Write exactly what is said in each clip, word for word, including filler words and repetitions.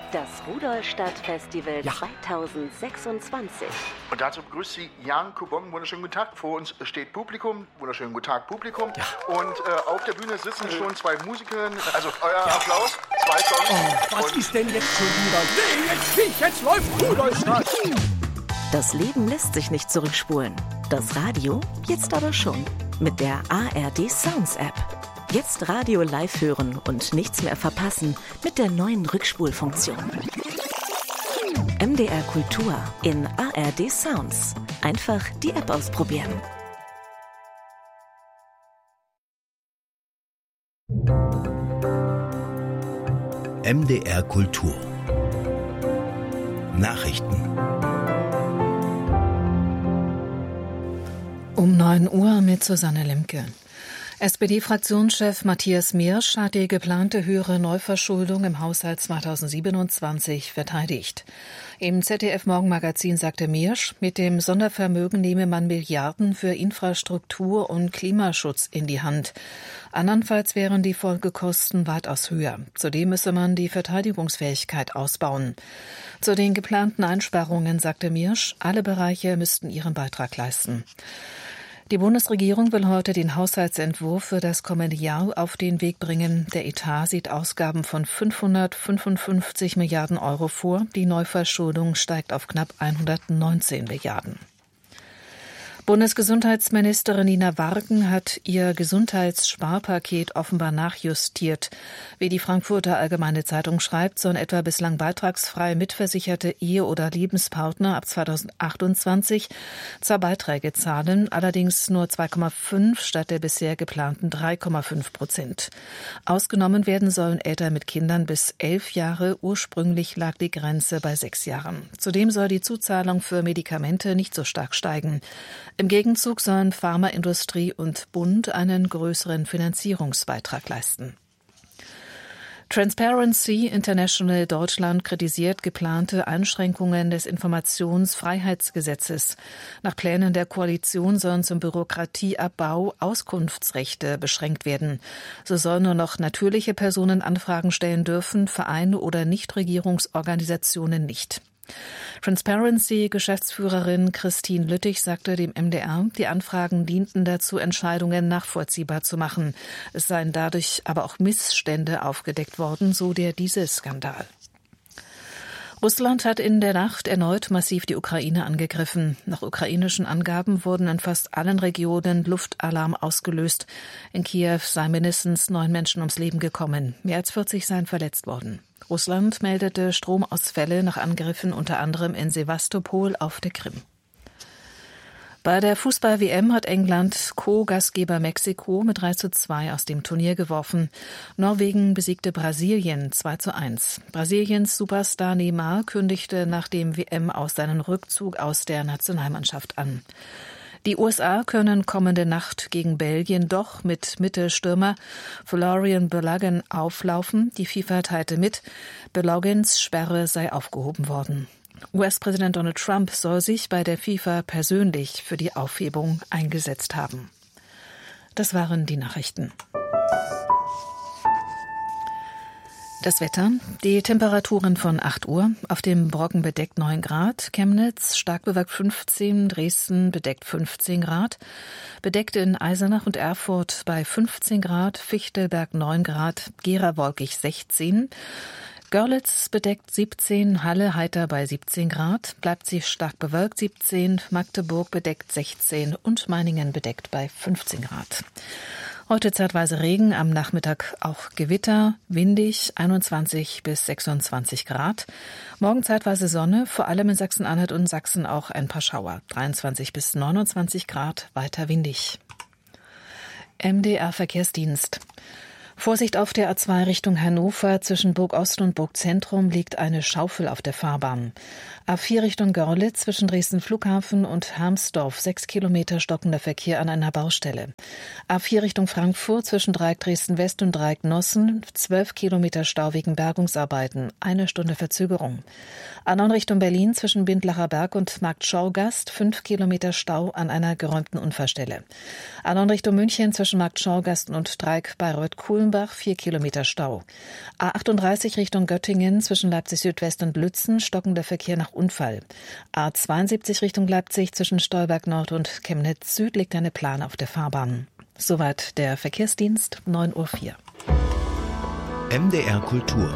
Das Rudolstadt-Festival ja. zweitausendsechsundzwanzig. Und dazu begrüßt Sie Jan Kubong. Wunderschönen guten Tag. Vor uns steht Publikum. Wunderschönen guten Tag, Publikum. Ja. Und äh, auf der Bühne sitzen schon zwei Musikerinnen. Also euer ja. Applaus. Zwei Songs. Oh, was Und ist denn jetzt schon wieder? Nee, jetzt nicht. Jetzt läuft Rudolstadt. Das Leben lässt sich nicht zurückspulen. Das Radio jetzt aber schon. Mit der A R D Sounds App. Jetzt Radio live hören und nichts mehr verpassen mit der neuen Rückspulfunktion. M D R Kultur in A R D Sounds. Einfach die App ausprobieren. M D R Kultur. Nachrichten. Um neun Uhr mit Susanne Lemke. S P D-Fraktionschef Matthias Miersch hat die geplante höhere Neuverschuldung im Haushalt zweitausendsiebenundzwanzig verteidigt. Im Z D F-Morgenmagazin sagte Miersch, mit dem Sondervermögen nehme man Milliarden für Infrastruktur und Klimaschutz in die Hand. Andernfalls wären die Folgekosten weitaus höher. Zudem müsse man die Verteidigungsfähigkeit ausbauen. Zu den geplanten Einsparungen sagte Miersch, alle Bereiche müssten ihren Beitrag leisten. Die Bundesregierung will heute den Haushaltsentwurf für das kommende Jahr auf den Weg bringen. Der Etat sieht Ausgaben von fünfhundertfünfundfünfzig Milliarden Euro vor. Die Neuverschuldung steigt auf knapp hundertneunzehn Milliarden. Bundesgesundheitsministerin Nina Warken hat ihr Gesundheitssparpaket offenbar nachjustiert. Wie die Frankfurter Allgemeine Zeitung schreibt, sollen etwa bislang beitragsfrei mitversicherte Ehe- oder Lebenspartner ab zweitausendachtundzwanzig zwar Beiträge zahlen, allerdings nur zwei Komma fünf statt der bisher geplanten drei Komma fünf Prozent. Ausgenommen werden sollen Eltern mit Kindern bis elf Jahre. Ursprünglich lag die Grenze bei sechs Jahren. Zudem soll die Zuzahlung für Medikamente nicht so stark steigen. Im Gegenzug sollen Pharmaindustrie und Bund einen größeren Finanzierungsbeitrag leisten. Transparency International Deutschland kritisiert geplante Einschränkungen des Informationsfreiheitsgesetzes. Nach Plänen der Koalition sollen zum Bürokratieabbau Auskunftsrechte beschränkt werden. So sollen nur noch natürliche Personen Anfragen stellen dürfen, Vereine oder Nichtregierungsorganisationen nicht. Transparency-Geschäftsführerin Christine Lüttich sagte dem M D R, die Anfragen dienten dazu, Entscheidungen nachvollziehbar zu machen. Es seien dadurch aber auch Missstände aufgedeckt worden, so der Dieselskandal. Russland hat in der Nacht erneut massiv die Ukraine angegriffen. Nach ukrainischen Angaben wurden in fast allen Regionen Luftalarm ausgelöst. In Kiew seien mindestens neun Menschen ums Leben gekommen. Mehr als vierzig seien verletzt worden. Russland meldete Stromausfälle nach Angriffen unter anderem in Sewastopol auf der Krim. Bei der Fußball-W M hat England Co-Gastgeber Mexiko mit drei zu zwei aus dem Turnier geworfen. Norwegen besiegte Brasilien zwei zu eins. Brasiliens Superstar Neymar kündigte nach dem W M aus seinen Rückzug aus der Nationalmannschaft an. Die U S A können kommende Nacht gegen Belgien doch mit Mittelstürmer Florian Balogun auflaufen. Die FIFA teilte mit, Baloguns Sperre sei aufgehoben worden. U S-Präsident Donald Trump soll sich bei der FIFA persönlich für die Aufhebung eingesetzt haben. Das waren die Nachrichten. Das Wetter, die Temperaturen von acht Uhr, auf dem Brocken bedeckt neun Grad, Chemnitz stark bewölkt fünfzehn, Dresden bedeckt fünfzehn Grad, bedeckt in Eisenach und Erfurt bei fünfzehn Grad, Fichtelberg neun Grad, Gera wolkig sechzehn, Görlitz bedeckt siebzehn, Halle heiter bei siebzehn Grad, Leipzig stark bewölkt siebzehn, Magdeburg bedeckt sechzehn und Meiningen bedeckt bei fünfzehn Grad. Heute zeitweise Regen, am Nachmittag auch Gewitter, windig, einundzwanzig bis sechsundzwanzig Grad. Morgen zeitweise Sonne, vor allem in Sachsen-Anhalt und Sachsen auch ein paar Schauer, dreiundzwanzig bis neunundzwanzig Grad, weiter windig. M D R-Verkehrsdienst. Vorsicht auf der A zwei Richtung Hannover, zwischen Burg Ost und Burg Zentrum liegt eine Schaufel auf der Fahrbahn. A vier Richtung Görlitz, zwischen Dresden Flughafen und Harmsdorf, sechs Kilometer stockender Verkehr an einer Baustelle. A vier Richtung Frankfurt, zwischen Dreieck Dresden West und Dreieck Nossen, zwölf Kilometer Stau wegen Bergungsarbeiten, eine Stunde Verzögerung. A neun Richtung Berlin, zwischen Bindlacher Berg und Markt Schorgast, fünf Kilometer Stau an einer geräumten Unfallstelle. A neun Richtung München, zwischen Markt Schorgast und Dreieck Bayreuth-Kulm Kulmbach vier Kilometer Stau. A achtunddreißig Richtung Göttingen zwischen Leipzig Südwest und Lützen stockender Verkehr nach Unfall. A zweiundsiebzig Richtung Leipzig zwischen Stolberg Nord und Chemnitz Süd liegt eine Plane auf der Fahrbahn. Soweit der Verkehrsdienst, neun Uhr vier. M D R Kultur.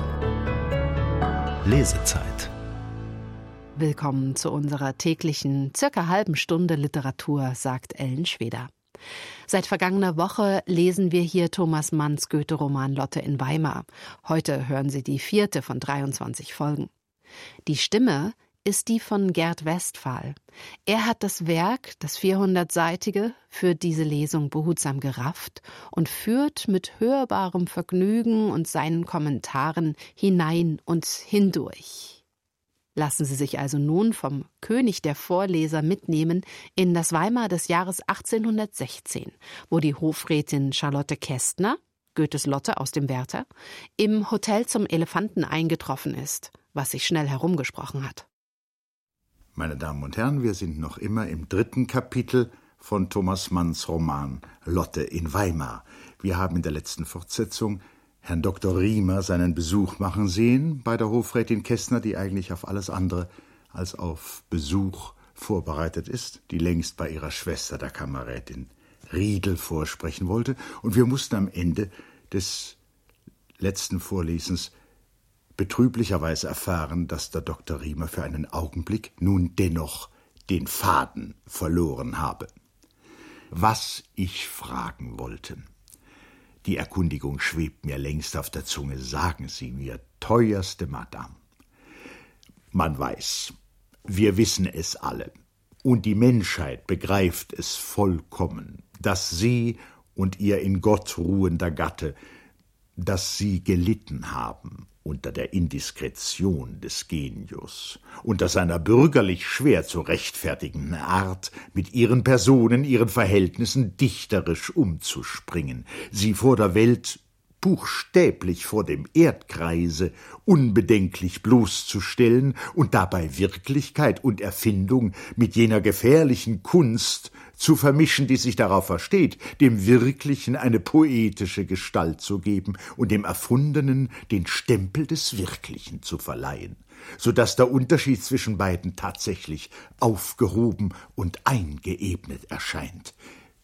Lesezeit. Willkommen zu unserer täglichen, circa halben Stunde Literatur, sagt Ellen Schweder. Seit vergangener Woche lesen wir hier Thomas Manns Goethe-Roman Lotte in Weimar. Heute hören Sie die vierte von dreiundzwanzig Folgen. Die Stimme ist die von Gerd Westphal. Er hat das Werk, das vierhundertseitige, für diese Lesung behutsam gerafft und führt mit hörbarem Vergnügen und seinen Kommentaren hinein und hindurch. Lassen Sie sich also nun vom König der Vorleser mitnehmen in das Weimar des Jahres achtzehnhundertsechzehn, wo die Hofrätin Charlotte Kästner, Goethes Lotte aus dem Werther, im Hotel zum Elefanten eingetroffen ist, was sich schnell herumgesprochen hat. Meine Damen und Herren, wir sind noch immer im dritten Kapitel von Thomas Manns Roman Lotte in Weimar. Wir haben in der letzten Fortsetzung Herrn Doktor Riemer seinen Besuch machen sehen bei der Hofrätin Kästner, die eigentlich auf alles andere als auf Besuch vorbereitet ist, die längst bei ihrer Schwester, der Kammerrätin Riedel, vorsprechen wollte. Und wir mussten am Ende des letzten Vorlesens betrüblicherweise erfahren, dass der Doktor Riemer für einen Augenblick nun dennoch den Faden verloren habe. Was ich fragen wollte. Die Erkundigung schwebt mir längst auf der Zunge. Sagen Sie mir, teuerste Madame. Man weiß, wir wissen es alle, und die Menschheit begreift es vollkommen, dass Sie und Ihr in Gott ruhender Gatte, dass Sie gelitten haben unter der Indiskretion des Genius, unter seiner bürgerlich schwer zu rechtfertigenden Art, mit ihren Personen, ihren Verhältnissen dichterisch umzuspringen, sie vor der Welt, buchstäblich vor dem Erdkreise, unbedenklich bloßzustellen und dabei Wirklichkeit und Erfindung mit jener gefährlichen Kunst zu vermischen, die sich darauf versteht, dem Wirklichen eine poetische Gestalt zu geben und dem Erfundenen den Stempel des Wirklichen zu verleihen, so dass der Unterschied zwischen beiden tatsächlich aufgehoben und eingeebnet erscheint.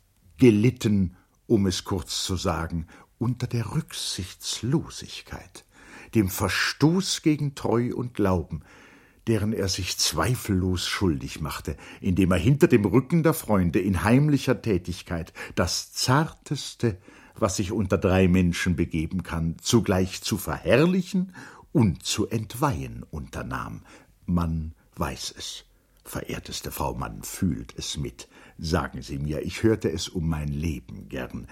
Gelitten, um es kurz zu sagen, unter der Rücksichtslosigkeit, dem Verstoß gegen Treu und Glauben, deren er sich zweifellos schuldig machte, indem er hinter dem Rücken der Freunde in heimlicher Tätigkeit das Zarteste, was sich unter drei Menschen begeben kann, zugleich zu verherrlichen und zu entweihen unternahm. Man weiß es, verehrteste Frau, man fühlt es mit. Sagen Sie mir, ich hörte es um mein Leben gern.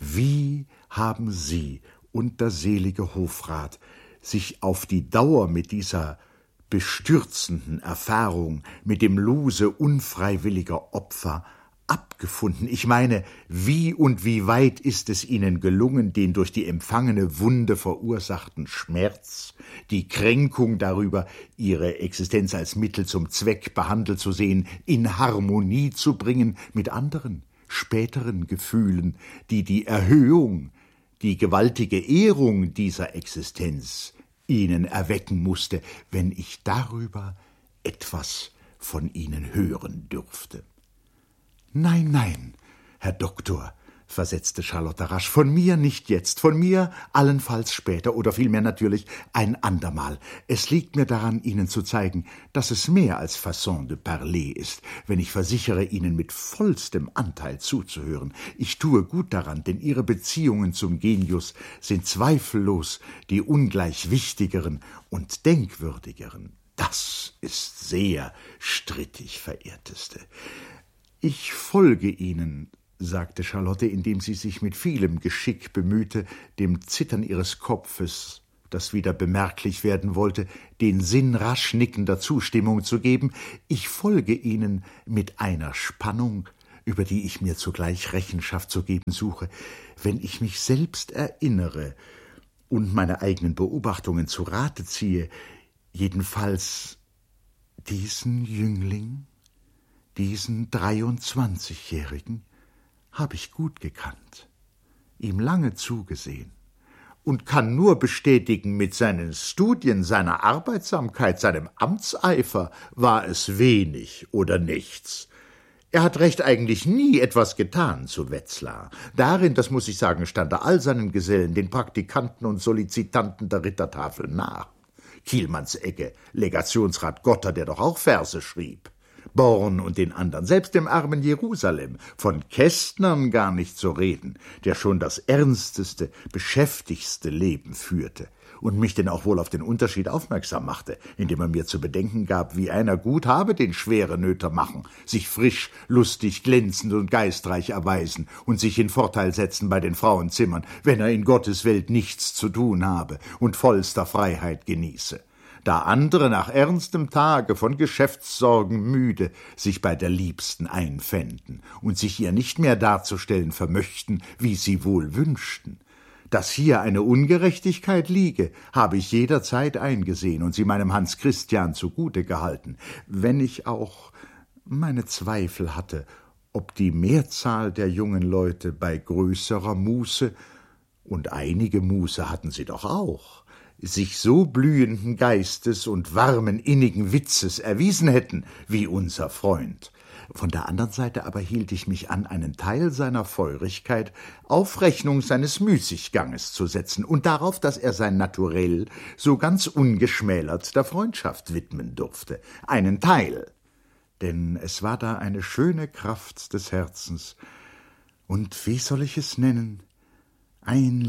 Wie haben Sie und der selige Hofrat sich auf die Dauer mit dieser bestürzenden Erfahrung, mit dem Lose unfreiwilliger Opfer abgefunden? Ich meine, wie und wie weit ist es Ihnen gelungen, den durch die empfangene Wunde verursachten Schmerz, die Kränkung darüber, Ihre Existenz als Mittel zum Zweck behandelt zu sehen, in Harmonie zu bringen mit anderen, späteren Gefühlen, die die Erhöhung, die gewaltige Ehrung dieser Existenz Ihnen erwecken musste, wenn ich darüber etwas von Ihnen hören dürfte. »Nein, nein, Herr Doktor«, versetzte Charlotte rasch, »von mir nicht jetzt, von mir allenfalls später oder vielmehr natürlich ein andermal. Es liegt mir daran, Ihnen zu zeigen, dass es mehr als Façon de parler ist, wenn ich versichere, Ihnen mit vollstem Anteil zuzuhören. Ich tue gut daran, denn Ihre Beziehungen zum Genius sind zweifellos die ungleich wichtigeren und denkwürdigeren. Das ist sehr strittig, verehrteste. »Ich folge Ihnen«, sagte Charlotte, indem sie sich mit vielem Geschick bemühte, dem Zittern ihres Kopfes, das wieder bemerklich werden wollte, den Sinn rasch nickender Zustimmung zu geben. »Ich folge Ihnen mit einer Spannung, über die ich mir zugleich Rechenschaft zu geben suche. Wenn ich mich selbst erinnere und meine eigenen Beobachtungen zu Rate ziehe, jedenfalls diesen Jüngling, diesen dreiundzwanzigjährigen, habe ich gut gekannt, ihm lange zugesehen und kann nur bestätigen, mit seinen Studien, seiner Arbeitsamkeit, seinem Amtseifer war es wenig oder nichts. Er hat recht eigentlich nie etwas getan zu Wetzlar. Darin, das muss ich sagen, stand er all seinen Gesellen, den Praktikanten und Solicitanten der Rittertafel nach. Kielmanns Egge, Legationsrat Gotter, der doch auch Verse schrieb. Born und den anderen, selbst dem armen Jerusalem, von Kästnern gar nicht zu reden, der schon das ernsteste, beschäftigste Leben führte und mich denn auch wohl auf den Unterschied aufmerksam machte, indem er mir zu bedenken gab, wie einer gut habe den schwere Nöter machen, sich frisch, lustig, glänzend und geistreich erweisen und sich in Vorteil setzen bei den Frauenzimmern, wenn er in Gottes Welt nichts zu tun habe und vollster Freiheit genieße. Da andere nach ernstem Tage von Geschäftssorgen müde sich bei der Liebsten einfänden und sich ihr nicht mehr darzustellen vermöchten, wie sie wohl wünschten. Dass hier eine Ungerechtigkeit liege, habe ich jederzeit eingesehen und sie meinem Hans Christian zugute gehalten, wenn ich auch meine Zweifel hatte, ob die Mehrzahl der jungen Leute bei größerer Muße, und einige Muße hatten sie doch auch, sich so blühenden Geistes und warmen, innigen Witzes erwiesen hätten, wie unser Freund. Von der anderen Seite aber hielt ich mich an, einen Teil seiner Feurigkeit auf Rechnung seines Müßigganges zu setzen und darauf, dass er sein Naturell so ganz ungeschmälert der Freundschaft widmen durfte. Einen Teil, denn es war da eine schöne Kraft des Herzens und, wie soll ich es nennen, ein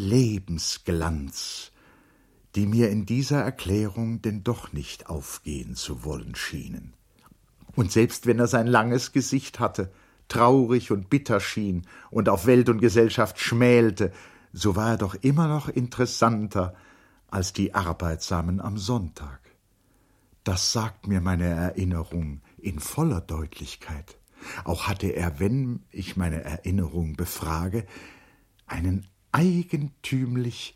Lebensglanz, die mir in dieser Erklärung denn doch nicht aufgehen zu wollen schienen. Und selbst wenn er sein langes Gesicht hatte, traurig und bitter schien und auf Welt und Gesellschaft schmälte, so war er doch immer noch interessanter als die Arbeitsamen am Sonntag. Das sagt mir meine Erinnerung in voller Deutlichkeit. Auch hatte er, wenn ich meine Erinnerung befrage, einen eigentümlich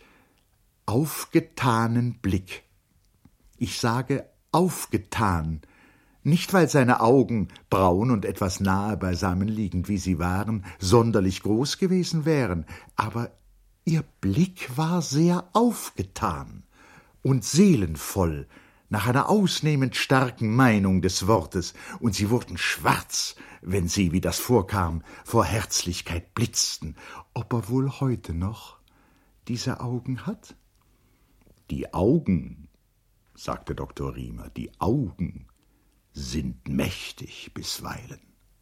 aufgetanen Blick. Ich sage aufgetan, nicht weil seine Augen, braun und etwas nahe beisammen liegend, wie sie waren, sonderlich groß gewesen wären, aber ihr Blick war sehr aufgetan und seelenvoll, nach einer ausnehmend starken Meinung des Wortes, und sie wurden schwarz, wenn sie, wie das vorkam, vor Herzlichkeit blitzten. Ob er wohl heute noch diese Augen hat? Die Augen, sagte Doktor Riemer, die Augen sind mächtig bisweilen.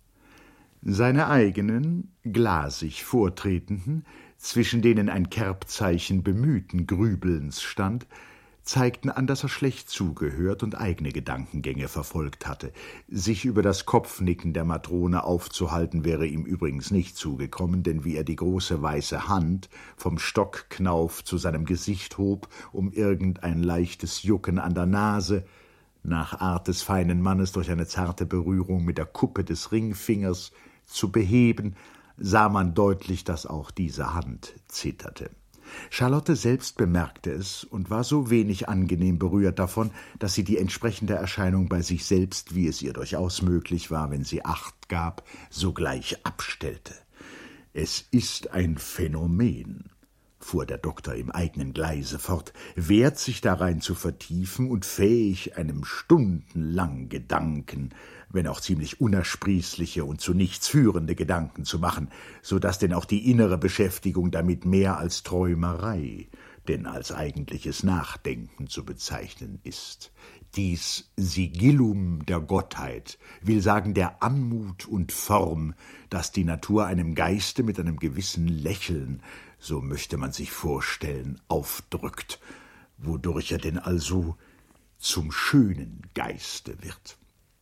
Seine eigenen, glasig vortretenden, zwischen denen ein Kerbzeichen bemühten Grübelns stand, zeigten an, dass er schlecht zugehört und eigene Gedankengänge verfolgt hatte. Sich über das Kopfnicken der Matrone aufzuhalten, wäre ihm übrigens nicht zugekommen, denn wie er die große weiße Hand vom Stockknauf zu seinem Gesicht hob, um irgendein leichtes Jucken an der Nase, nach Art des feinen Mannes durch eine zarte Berührung mit der Kuppe des Ringfingers zu beheben, sah man deutlich, dass auch diese Hand zitterte. Charlotte selbst bemerkte es und war so wenig angenehm berührt davon, dass sie die entsprechende Erscheinung bei sich selbst, wie es ihr durchaus möglich war, wenn sie Acht gab, sogleich abstellte. »Es ist ein Phänomen«, fuhr der Doktor im eigenen Gleise fort, wert sich darein zu vertiefen und fähig, einem stundenlang Gedanken, wenn auch ziemlich unersprießliche und zu nichts führende Gedanken zu machen, so daß denn auch die innere Beschäftigung damit mehr als Träumerei, denn als eigentliches Nachdenken zu bezeichnen ist. Dies Sigillum der Gottheit will sagen der Anmut und Form, das die Natur einem Geiste mit einem gewissen Lächeln, so möchte man sich vorstellen, aufdrückt, wodurch er denn also zum schönen Geiste wird.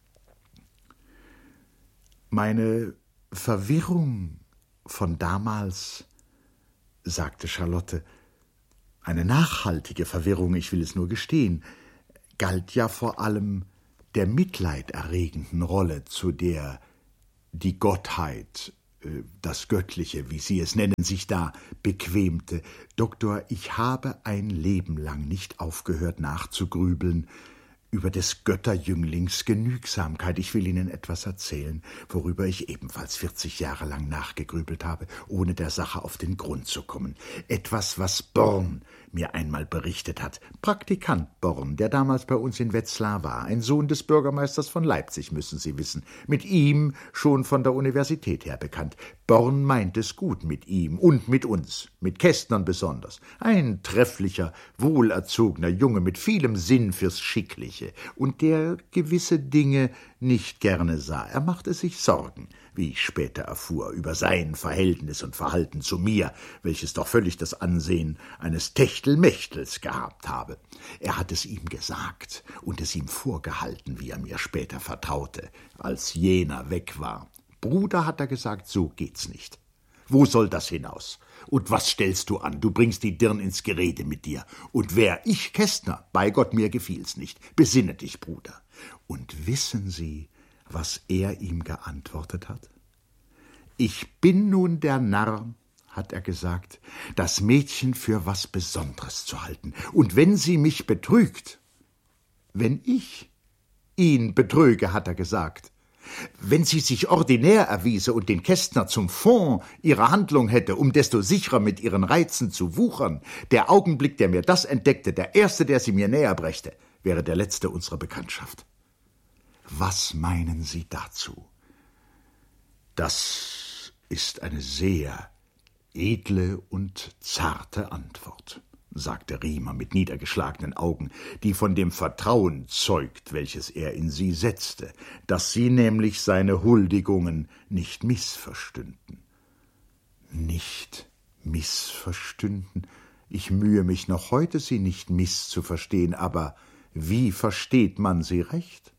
Meine Verwirrung von damals, sagte Charlotte, eine nachhaltige Verwirrung, ich will es nur gestehen, galt ja vor allem der mitleiderregenden Rolle, zu der die Gottheit, das Göttliche, wie Sie es nennen, sich da bequemte. Doktor, ich habe ein Leben lang nicht aufgehört nachzugrübeln, über des Götterjünglings Genügsamkeit. Ich will Ihnen etwas erzählen, worüber ich ebenfalls vierzig Jahre lang nachgegrübelt habe, ohne der Sache auf den Grund zu kommen. Etwas, was Born mir einmal berichtet hat. Praktikant Born, der damals bei uns in Wetzlar war, ein Sohn des Bürgermeisters von Leipzig, müssen Sie wissen. Mit ihm schon von der Universität her bekannt. Born meint es gut mit ihm und mit uns, mit Kästnern besonders. Ein trefflicher, wohlerzogener Junge mit vielem Sinn fürs Schickliche und der gewisse Dinge nicht gerne sah. Er machte sich Sorgen, wie ich später erfuhr, über sein Verhältnis und Verhalten zu mir, welches doch völlig das Ansehen eines Techtelmechtels gehabt habe. Er hat es ihm gesagt und es ihm vorgehalten, wie er mir später vertraute, als jener weg war. Bruder, hat er gesagt, so geht's nicht. Wo soll das hinaus? Und was stellst du an? Du bringst die Dirn ins Gerede mit dir. Und wer? Ich, Kästner? Bei Gott, mir gefiel's nicht. Besinne dich, Bruder. Und wissen Sie, was er ihm geantwortet hat? Ich bin nun der Narr, hat er gesagt, das Mädchen für was Besonderes zu halten. Und wenn sie mich betrügt, wenn ich ihn betrüge, hat er gesagt, wenn sie sich ordinär erwiese und den Kästner zum Fond ihrer Handlung hätte, um desto sicherer mit ihren Reizen zu wuchern, der Augenblick, der mir das entdeckte, der erste, der sie mir näher brächte, wäre der letzte unserer Bekanntschaft. Was meinen Sie dazu? Das ist eine sehr edle und zarte Antwort, sagte Riemer mit niedergeschlagenen Augen, die von dem Vertrauen zeugt, welches er in sie setzte, dass sie nämlich seine Huldigungen nicht missverstünden. Nicht missverstünden? Ich mühe mich noch heute, sie nicht misszuverstehen, aber wie versteht man sie recht?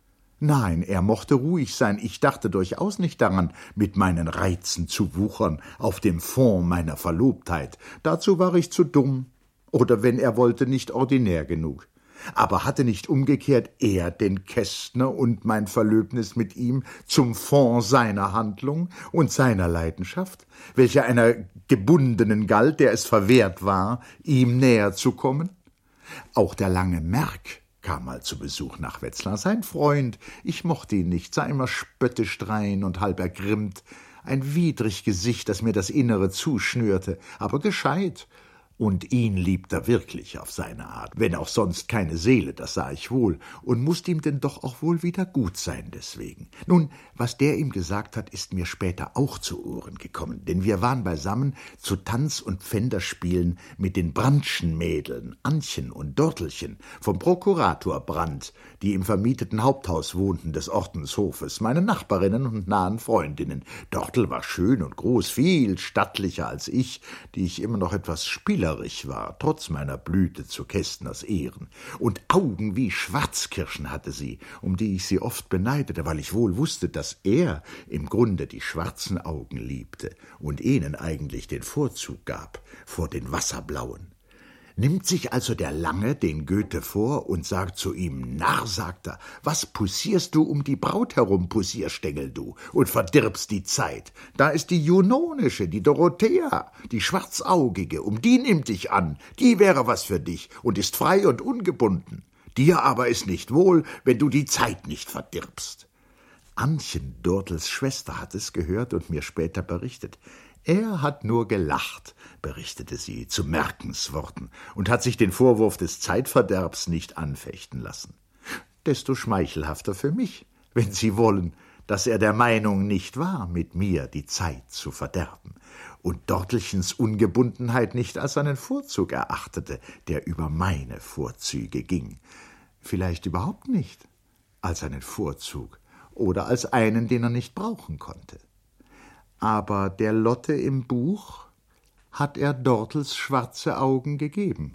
Nein, er mochte ruhig sein, ich dachte durchaus nicht daran, mit meinen Reizen zu wuchern, auf dem Fond meiner Verlobtheit. Dazu war ich zu dumm, oder wenn er wollte, nicht ordinär genug. Aber hatte nicht umgekehrt er den Kästner und mein Verlöbnis mit ihm zum Fond seiner Handlung und seiner Leidenschaft, welche einer Gebundenen galt, der es verwehrt war, ihm näher zu kommen? Auch der lange Merck kam mal zu Besuch nach Wetzlar, sein Freund. Ich mochte ihn nicht, sah immer spöttisch drein und halb ergrimmt. Ein widrig Gesicht, das mir das Innere zuschnürte, aber gescheit. Und ihn liebt er wirklich auf seine Art, wenn auch sonst keine Seele, das sah ich wohl, und mußte ihm denn doch auch wohl wieder gut sein deswegen. Nun, was der ihm gesagt hat, ist mir später auch zu Ohren gekommen, denn wir waren beisammen zu Tanz- und Pfänderspielen mit den Brandtschen Mädeln, Antchen und Dortelchen, vom Prokurator Brandt, die im vermieteten Haupthaus wohnten des Ordenshofes, meine Nachbarinnen und nahen Freundinnen. Dortel war schön und groß, viel stattlicher als ich, die ich immer noch etwas spieler war, trotz meiner Blüte zu Kästners Ehren. Und Augen wie Schwarzkirschen hatte sie, um die ich sie oft beneidete, weil ich wohl wusste, dass er im Grunde die schwarzen Augen liebte und ihnen eigentlich den Vorzug gab vor den wasserblauen. Nimmt sich also der Lange den Goethe vor und sagt zu ihm, Narr, sagt er, was poussierst du um die Braut herum, Poussierstängel du, und verdirbst die Zeit? Da ist die Junonische, die Dorothea, die Schwarzaugige, um die nimm dich an, die wäre was für dich und ist frei und ungebunden. Dir aber ist nicht wohl, wenn du die Zeit nicht verdirbst. Antchen, Dortels Schwester, hat es gehört und mir später berichtet. Er hat nur gelacht, berichtete sie zu Merkensworten, und hat sich den Vorwurf des Zeitverderbs nicht anfechten lassen. Desto schmeichelhafter für mich, wenn Sie wollen, dass er der Meinung nicht war, mit mir die Zeit zu verderben, und Dortelchens Ungebundenheit nicht als einen Vorzug erachtete, der über meine Vorzüge ging. Vielleicht überhaupt nicht als einen Vorzug oder als einen, den er nicht brauchen konnte. Aber der Lotte im Buch hat er Dortels schwarze Augen gegeben.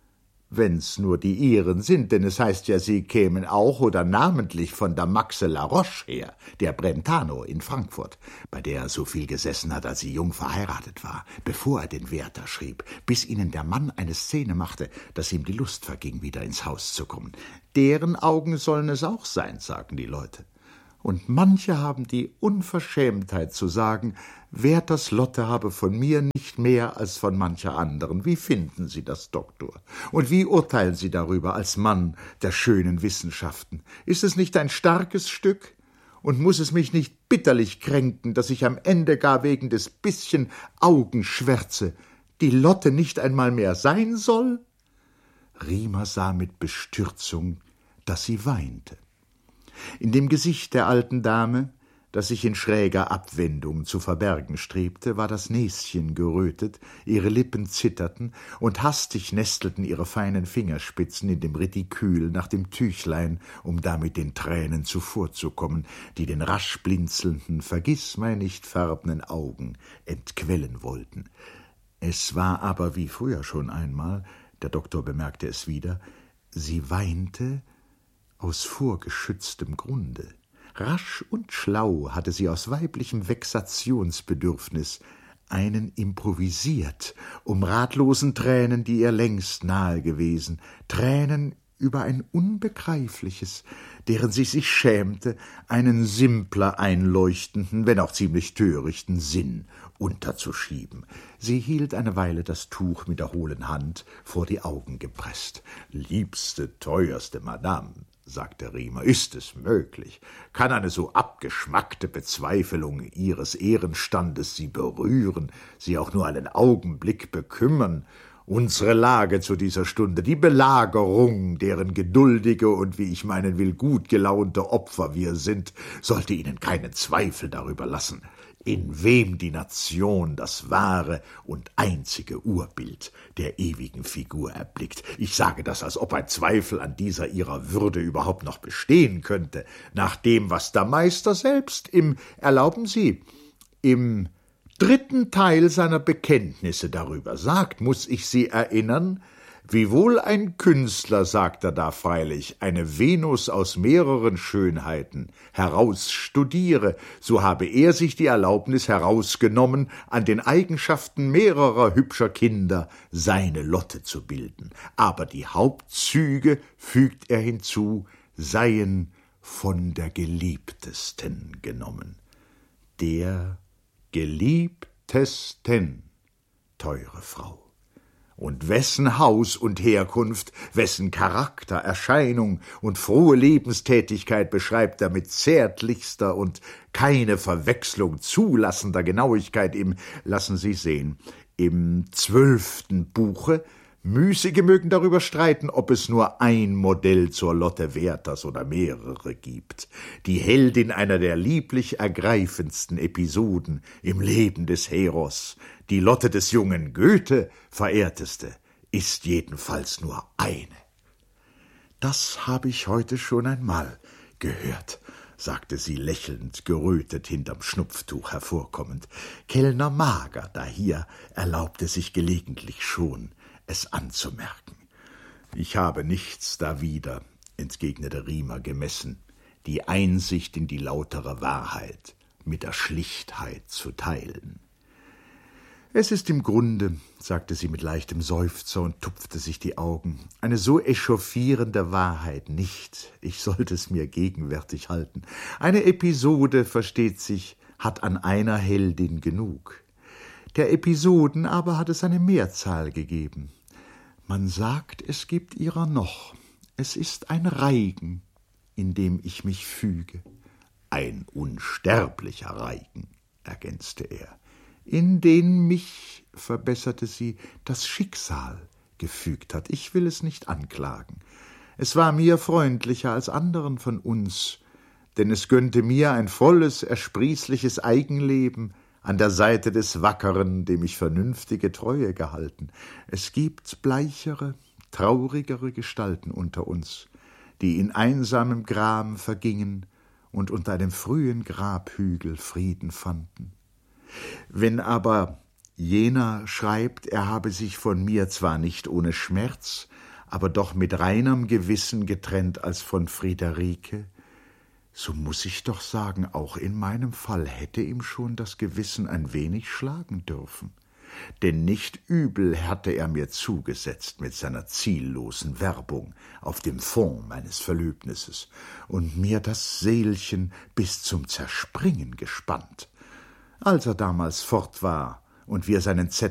Wenn's nur die ihren sind, denn es heißt ja, sie kämen auch oder namentlich von der Maxe La Roche her, der Brentano in Frankfurt, bei der er so viel gesessen hat, als sie jung verheiratet war, bevor er den Werther schrieb, bis ihnen der Mann eine Szene machte, dass ihm die Lust verging, wieder ins Haus zu kommen. Deren Augen sollen es auch sein, sagen die Leute. Und manche haben die Unverschämtheit zu sagen, Werthers Lotte habe von mir nicht mehr als von mancher anderen. Wie finden Sie das, Doktor? Und wie urteilen Sie darüber als Mann der schönen Wissenschaften? Ist es nicht ein starkes Stück? Und muss es mich nicht bitterlich kränken, dass ich am Ende gar wegen des bisschen Augenschwärze die Lotte nicht einmal mehr sein soll? Riemer sah mit Bestürzung, dass sie weinte. In dem Gesicht der alten Dame, das sich in schräger Abwendung zu verbergen strebte, war das Näschen gerötet, ihre Lippen zitterten und hastig nestelten ihre feinen Fingerspitzen in dem Retikül nach dem Tüchlein, um damit den Tränen zuvorzukommen, die den rasch blinzelnden, vergißmeinnicht farbenden Augen entquellen wollten. Es war aber wie früher schon einmal, der Doktor bemerkte es wieder, sie weinte aus vorgeschütztem Grunde. Rasch und schlau hatte sie aus weiblichem Vexationsbedürfnis einen improvisiert, um ratlosen Tränen, die ihr längst nahe gewesen, Tränen über ein Unbegreifliches, deren sie sich schämte, einen simpler einleuchtenden, wenn auch ziemlich törichten Sinn unterzuschieben. Sie hielt eine Weile das Tuch mit der hohlen Hand vor die Augen gepresst. »Liebste, teuerste Madame«, sagte Riemer, »ist es möglich? Kann eine so abgeschmackte Bezweifelung Ihres Ehrenstandes Sie berühren, Sie auch nur einen Augenblick bekümmern? Unsere Lage zu dieser Stunde, die Belagerung, deren geduldige und, wie ich meinen will, gut gelaunte Opfer wir sind, sollte Ihnen keinen Zweifel darüber lassen, in wem die Nation das wahre und einzige Urbild der ewigen Figur erblickt. Ich sage das, als ob ein Zweifel an dieser ihrer Würde überhaupt noch bestehen könnte, nach dem, was der Meister selbst im, erlauben Sie, im dritten Teil seiner Bekenntnisse darüber sagt, muß ich Sie erinnern, wiewohl ein Künstler, sagt er da freilich, eine Venus aus mehreren Schönheiten herausstudiere, so habe er sich die Erlaubnis herausgenommen, an den Eigenschaften mehrerer hübscher Kinder seine Lotte zu bilden. Aber die Hauptzüge, fügt er hinzu, seien von der Geliebtesten genommen. Der Geliebtesten, teure Frau. Und wessen Haus und Herkunft, wessen Charakter, Erscheinung und frohe Lebenstätigkeit beschreibt er mit zärtlichster und keine Verwechslung zulassender Genauigkeit im, lassen Sie sehen, im zwölften Buche. Müßige mögen darüber streiten, ob es nur ein Modell zur Lotte Werthers oder mehrere gibt. Die Heldin einer der lieblich ergreifendsten Episoden im Leben des Heros, die Lotte des jungen Goethe, verehrteste, ist jedenfalls nur eine. »Das habe ich heute schon einmal gehört«, sagte sie lächelnd, gerötet hinterm Schnupftuch hervorkommend. »Kellner Mager dahier erlaubte sich gelegentlich schon, es anzumerken.« »Ich habe nichts dawider«, entgegnete Riemer gemessen, »die Einsicht in die lautere Wahrheit mit der Schlichtheit zu teilen.« »Es ist im Grunde«, sagte sie mit leichtem Seufzer und tupfte sich die Augen, »eine so echauffierende Wahrheit nicht. Ich sollte es mir gegenwärtig halten. Eine Episode, versteht sich, hat an einer Heldin genug. Der Episoden aber hat es eine Mehrzahl gegeben. Man sagt, es gibt ihrer noch. Es ist ein Reigen, in dem ich mich füge.« »Ein unsterblicher Reigen«, ergänzte er. »In den mich«, verbesserte sie, »das Schicksal gefügt hat. Ich will es nicht anklagen. Es war mir freundlicher als anderen von uns, denn es gönnte mir ein volles, ersprießliches Eigenleben an der Seite des Wackeren, dem ich vernünftige Treue gehalten. Es gibt bleichere, traurigere Gestalten unter uns, die in einsamem Gram vergingen und unter einem frühen Grabhügel Frieden fanden. Wenn aber jener schreibt, er habe sich von mir zwar nicht ohne Schmerz, aber doch mit reinem Gewissen getrennt als von Friederike, so muß ich doch sagen, auch in meinem Fall hätte ihm schon das Gewissen ein wenig schlagen dürfen. denn nicht übel hatte er mir zugesetzt mit seiner ziellosen Werbung auf dem Fond meines Verlöbnisses und mir das Seelchen bis zum Zerspringen gespannt. Als er damals fort war und wir seinen Zettel